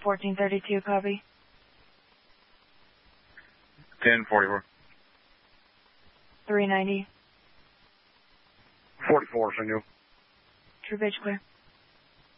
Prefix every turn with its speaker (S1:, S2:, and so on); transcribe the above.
S1: 1432, copy.
S2: 1044.
S1: 390.
S2: 44, senor.
S1: True pitch clear.